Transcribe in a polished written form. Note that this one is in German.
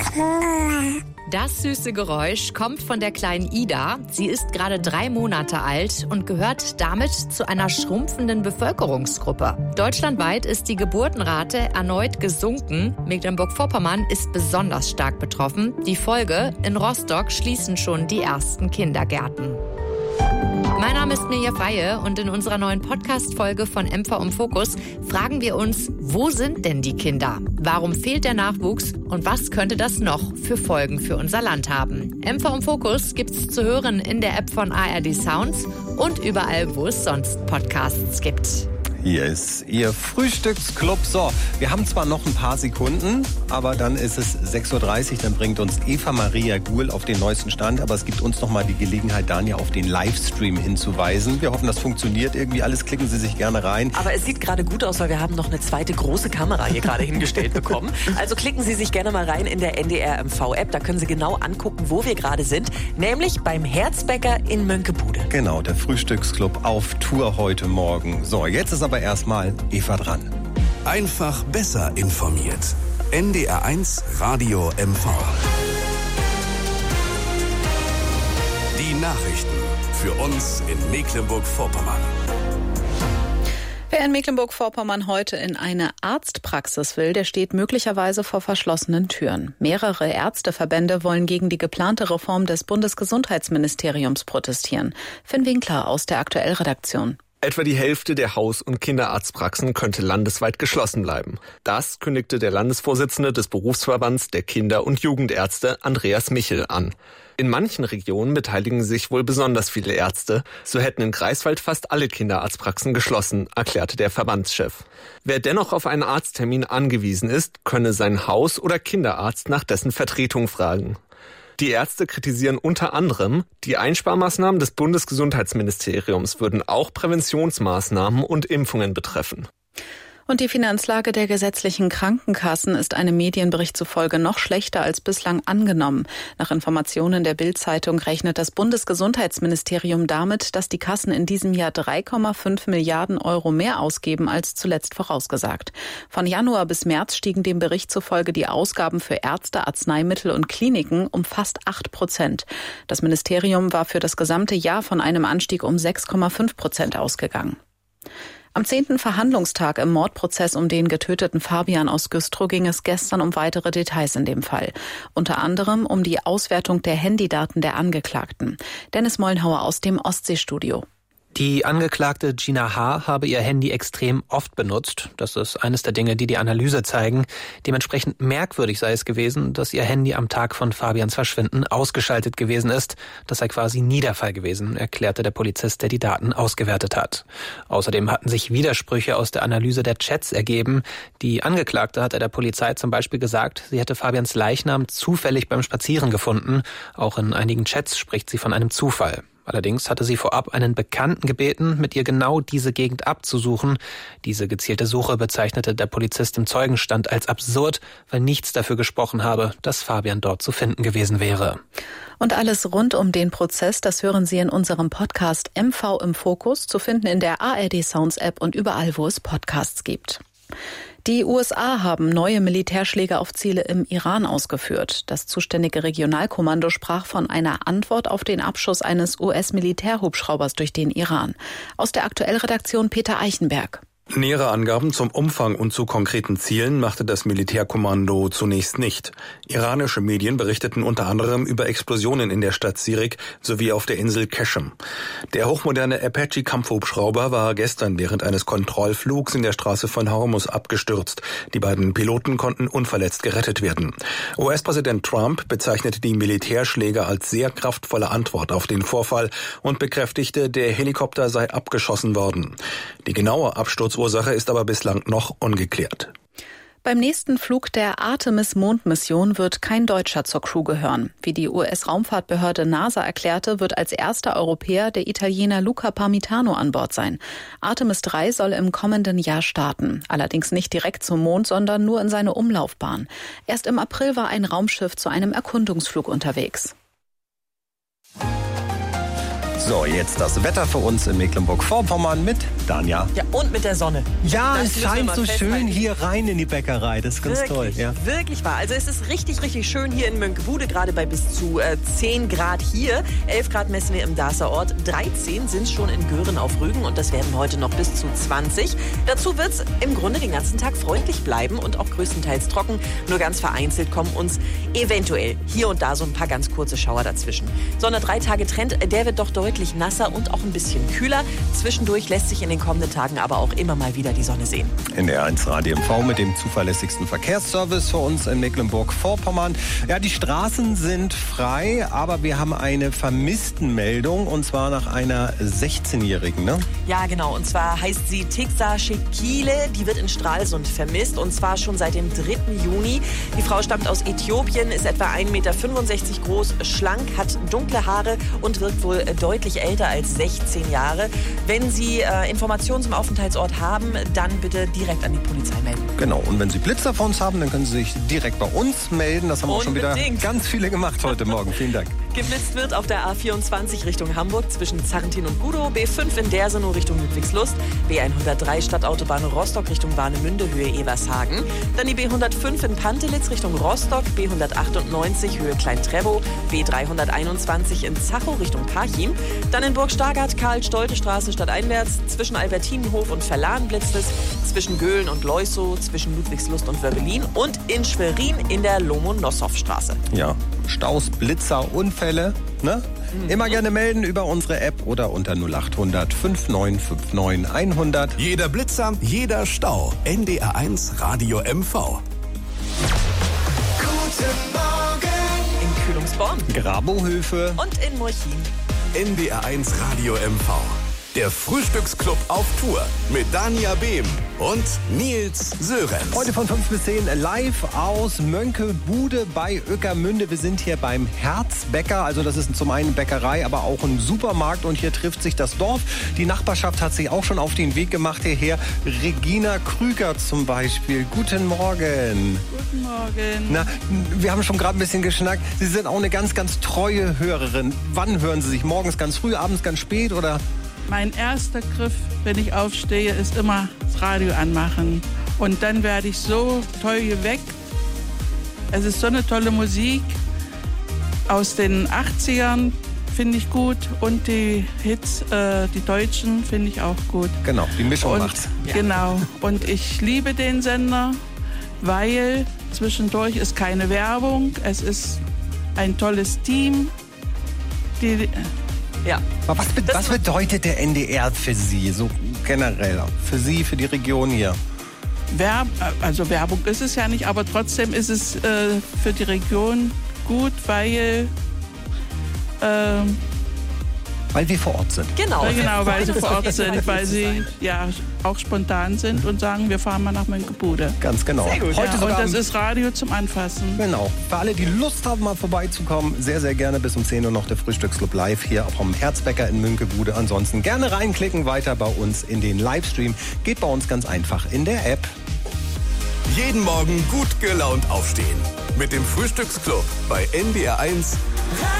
Das süße Geräusch kommt von der kleinen Ida. Sie ist gerade 3 Monate alt und gehört damit zu einer schrumpfenden Bevölkerungsgruppe. Deutschlandweit ist die Geburtenrate erneut gesunken. Mecklenburg-Vorpommern ist besonders stark betroffen. Die Folge: in Rostock schließen schon die ersten Kindergärten. Mein Name ist Mirja Freie und in unserer neuen Podcast-Folge von MV im Fokus fragen wir uns, wo sind denn die Kinder? Warum fehlt der Nachwuchs und was könnte das noch für Folgen für unser Land haben? MV im Fokus gibt's zu hören in der App von ARD Sounds und überall, wo es sonst Podcasts gibt. Hier ist Ihr Frühstücksclub. So, wir haben zwar noch ein paar Sekunden, aber dann ist es 6.30 Uhr. Dann bringt uns Eva Maria Guhl auf den neuesten Stand. Aber es gibt uns noch mal die Gelegenheit, Dania auf den Livestream hinzuweisen. Wir hoffen, das funktioniert irgendwie alles. Klicken Sie sich gerne rein. Aber es sieht gerade gut aus, weil wir haben noch eine zweite große Kamera hier gerade hingestellt bekommen. Also klicken Sie sich gerne mal rein in der NDR MV-App. Da können Sie genau angucken, wo wir gerade sind. Nämlich beim Herzbäcker in Mönckebude. Genau, der Frühstücksclub auf Tour heute Morgen. So, jetzt ist aber erstmal Eva dran. Einfach besser informiert. NDR1 Radio MV. Die Nachrichten für uns in Mecklenburg-Vorpommern. Wer in Mecklenburg-Vorpommern heute in eine Arztpraxis will, der steht möglicherweise vor verschlossenen Türen. Mehrere Ärzteverbände wollen gegen die geplante Reform des Bundesgesundheitsministeriums protestieren. Finn Winkler aus der Aktuell-Redaktion. Etwa die Hälfte der Haus- und Kinderarztpraxen könnte landesweit geschlossen bleiben. Das kündigte der Landesvorsitzende des Berufsverbands der Kinder- und Jugendärzte, Andreas Michel, an. In manchen Regionen beteiligen sich wohl besonders viele Ärzte. So hätten in Greifswald fast alle Kinderarztpraxen geschlossen, erklärte der Verbandschef. Wer dennoch auf einen Arzttermin angewiesen ist, könne seinen Haus- oder Kinderarzt nach dessen Vertretung fragen. Die Ärzte kritisieren unter anderem, die Einsparmaßnahmen des Bundesgesundheitsministeriums würden auch Präventionsmaßnahmen und Impfungen betreffen. Und die Finanzlage der gesetzlichen Krankenkassen ist einem Medienbericht zufolge noch schlechter als bislang angenommen. Nach Informationen der Bild-Zeitung rechnet das Bundesgesundheitsministerium damit, dass die Kassen in diesem Jahr 3,5 Milliarden Euro mehr ausgeben als zuletzt vorausgesagt. Von Januar bis März stiegen dem Bericht zufolge die Ausgaben für Ärzte, Arzneimittel und Kliniken um fast 8%. Das Ministerium war für das gesamte Jahr von einem Anstieg um 6,5% ausgegangen. Am 10. Verhandlungstag im Mordprozess um den getöteten Fabian aus Güstrow ging es gestern um weitere Details in dem Fall. Unter anderem um die Auswertung der Handydaten der Angeklagten. Dennis Mollenhauer aus dem Ostseestudio. Die Angeklagte Gina H. habe ihr Handy extrem oft benutzt. Das ist eines der Dinge, die die Analyse zeigen. Dementsprechend merkwürdig sei es gewesen, dass ihr Handy am Tag von Fabians Verschwinden ausgeschaltet gewesen ist. Das sei quasi nie der Fall gewesen, erklärte der Polizist, der die Daten ausgewertet hat. Außerdem hatten sich Widersprüche aus der Analyse der Chats ergeben. Die Angeklagte hatte der Polizei zum Beispiel gesagt, sie hätte Fabians Leichnam zufällig beim Spazieren gefunden. Auch in einigen Chats spricht sie von einem Zufall. Allerdings hatte sie vorab einen Bekannten gebeten, mit ihr genau diese Gegend abzusuchen. Diese gezielte Suche bezeichnete der Polizist im Zeugenstand als absurd, weil nichts dafür gesprochen habe, dass Fabian dort zu finden gewesen wäre. Und alles rund um den Prozess, das hören Sie in unserem Podcast MV im Fokus, zu finden in der ARD Sounds App und überall, wo es Podcasts gibt. Die USA haben neue Militärschläge auf Ziele im Iran ausgeführt. Das zuständige Regionalkommando sprach von einer Antwort auf den Abschuss eines US-Militärhubschraubers durch den Iran. Aus der Aktuellredaktion Peter Eichenberg. Nähere Angaben zum Umfang und zu konkreten Zielen machte das Militärkommando zunächst nicht. Iranische Medien berichteten unter anderem über Explosionen in der Stadt Sirik sowie auf der Insel Qeshm. Der hochmoderne Apache-Kampfhubschrauber war gestern während eines Kontrollflugs in der Straße von Hormuz abgestürzt. Die beiden Piloten konnten unverletzt gerettet werden. US-Präsident Trump bezeichnete die Militärschläge als sehr kraftvolle Antwort auf den Vorfall und bekräftigte, der Helikopter sei abgeschossen worden. Die genaue Absturzursache ist aber bislang noch ungeklärt. Beim nächsten Flug der Artemis-Mondmission wird kein Deutscher zur Crew gehören. Wie die US-Raumfahrtbehörde NASA erklärte, wird als erster Europäer der Italiener Luca Parmitano an Bord sein. Artemis 3 soll im kommenden Jahr starten. Allerdings nicht direkt zum Mond, sondern nur in seine Umlaufbahn. Erst im April war ein Raumschiff zu einem Erkundungsflug unterwegs. So, jetzt das Wetter für uns in Mecklenburg-Vorpommern mit Danja. Ja, und mit der Sonne. Ja, Das es müssen wir scheint mal so festhalten. schön hier rein in die Bäckerei. Das ist ganz Wirklich, toll. Ja. wirklich wahr. Also es ist richtig, richtig schön hier in Mönckebude, gerade bei bis zu 10 Grad hier. 11 Grad messen wir im Darßer Ort, 13 sind es schon in Göhren auf Rügen und das werden heute noch bis zu 20. Dazu wird es im Grunde den ganzen Tag freundlich bleiben und auch größtenteils trocken. Nur ganz vereinzelt kommen uns eventuell hier und da so ein paar ganz kurze Schauer dazwischen. So ein 3-Tage-Trend, der wird doch deutlich nasser und auch ein bisschen kühler. Zwischendurch lässt sich in den kommenden Tagen aber auch immer mal wieder die Sonne sehen. NDR 1 Radio MV mit dem zuverlässigsten Verkehrsservice für uns in Mecklenburg-Vorpommern. Ja, die Straßen sind frei, aber wir haben eine Vermisstenmeldung und zwar nach einer 16-Jährigen, ne? Ja, genau. Und zwar heißt sie Tiksa Shekile. Die wird in Stralsund vermisst und zwar schon seit dem 3. Juni. Die Frau stammt aus Äthiopien, ist etwa 1,65 Meter groß, schlank, hat dunkle Haare und wirkt wohl deutlich älter als 16 Jahre. Wenn Sie Informationen zum Aufenthaltsort haben, dann bitte direkt an die Polizei melden. Genau, und wenn Sie Blitzer von uns haben, dann können Sie sich direkt bei uns melden. Das haben auch schon wieder Unbedingt. ganz viele gemacht heute Morgen. Vielen Dank. Geblitzt wird auf der A24 Richtung Hamburg zwischen Zarrentin und Gudow, B5 in Dersenow Richtung Ludwigslust, B103 Stadtautobahn Rostock Richtung Warnemünde, Höhe Evershagen, dann die B105 in Pantelitz Richtung Rostock, B198 Höhe Klein-Trebow, B321 in Zachow Richtung Parchim, dann in Burg-Stargard Karl-Stolte-Straße stadteinwärts, zwischen Albertinenhof und Verlan blitzt es, zwischen Göhlen und Leusow, zwischen Ludwigslust und Wörbelin und in Schwerin in der Lomonossow-Straße. Ja, Staus, Blitzer, Unfälle, ne? Immer gerne melden über unsere App oder unter 0800 5959 100. Jeder Blitzer, jeder Stau. NDR 1 Radio MV. Guten Morgen. In Kühlungsborn Grabohöfe. und in Murchin. NDR 1 Radio MV. Der Frühstücksclub auf Tour mit Danja Behm und Nils Sörenz. Heute von 5 bis 10 live aus Mönckebude bei Ueckermünde. Wir sind hier beim Herzbäcker. Also das ist zum einen Bäckerei, aber auch ein Supermarkt. Und hier trifft sich das Dorf. Die Nachbarschaft hat sich auch schon auf den Weg gemacht hierher. Regina Krüger zum Beispiel. Guten Morgen. Guten Morgen. Na, wir haben schon gerade ein bisschen geschnackt. Sie sind auch eine ganz, ganz treue Hörerin. Wann hören Sie sich? Morgens ganz früh, abends ganz spät oder? Mein erster Griff, wenn ich aufstehe, ist immer das Radio anmachen. Und dann werde ich so toll geweckt. Es ist so eine tolle Musik aus den 80ern, finde ich gut. Und die Hits, die deutschen, finde ich auch gut. Genau, die Mischung Und, macht's. genau. Und ich liebe den Sender, weil zwischendurch ist keine Werbung. Es ist ein tolles Team. Ja. Aber was bedeutet der NDR für Sie, so generell? Für Sie, für die Region hier? Also Werbung ist es ja nicht, aber trotzdem ist es für die Region gut, weil wir vor Ort sind. Genau, weil sie vor Ort Auf jeden sind, Fall weil sie ja auch spontan sind und sagen, wir fahren mal nach Mönckebude. Ganz genau. Sehr gut. Heute Ja, sogar und das ist Radio zum Anfassen. genau. Für alle, die Lust haben, mal vorbeizukommen, sehr, sehr gerne bis um 10 Uhr noch der Frühstücksclub live hier auch am Herzbäcker in Mönckebude. Ansonsten gerne reinklicken, weiter bei uns in den Livestream. Geht bei uns ganz einfach in der App. Jeden Morgen gut gelaunt aufstehen. Mit dem Frühstücksclub bei NDR 1